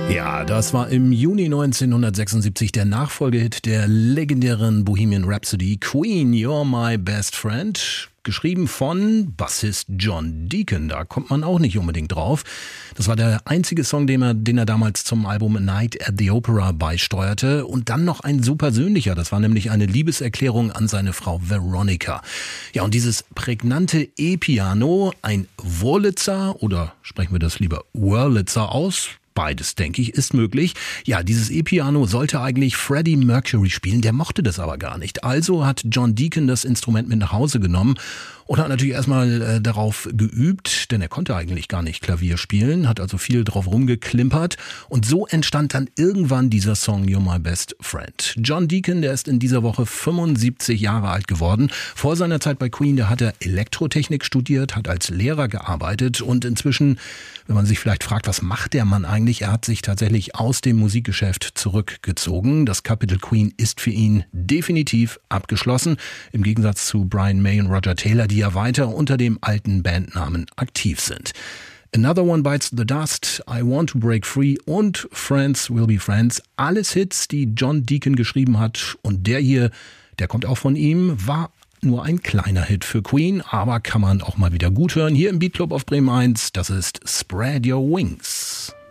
Ja, das war im Juni 1976 der Nachfolgehit der legendären Bohemian Rhapsody Queen, You're My Best Friend. Geschrieben von Bassist John Deacon, da kommt man auch nicht unbedingt drauf. Das war der einzige Song, den er damals zum Album A Night at the Opera beisteuerte. Und dann noch ein so persönlicher, das war nämlich eine Liebeserklärung an seine Frau Veronica. Ja, und dieses prägnante E-Piano, ein Wurlitzer, oder sprechen wir das lieber Wurlitzer aus? Beides, denke ich, ist möglich. Ja, dieses E-Piano sollte eigentlich Freddie Mercury spielen, der mochte das aber gar nicht. Also hat John Deacon das Instrument mit nach Hause genommen und hat natürlich erstmal darauf geübt, denn er konnte eigentlich gar nicht Klavier spielen, hat also viel drauf rumgeklimpert und so entstand dann irgendwann dieser Song You're My Best Friend. John Deacon, der ist in dieser Woche 75 Jahre alt geworden. Vor seiner Zeit bei Queen, da hat er Elektrotechnik studiert, hat als Lehrer gearbeitet und inzwischen, wenn man sich vielleicht fragt, was macht der Mann eigentlich? Er hat sich tatsächlich aus dem Musikgeschäft zurückgezogen. Das Kapitel Queen ist für ihn definitiv abgeschlossen. Im Gegensatz zu Brian May und Roger Taylor, die ja weiter unter dem alten Bandnamen aktiv sind. Another One Bites the Dust, I Want to Break Free und Friends Will Be Friends. Alles Hits, die John Deacon geschrieben hat. Und der hier, der kommt auch von ihm, war nur ein kleiner Hit für Queen, aber kann man auch mal wieder gut hören. Hier im Beat Club auf Bremen 1, das ist Spread Your Wings.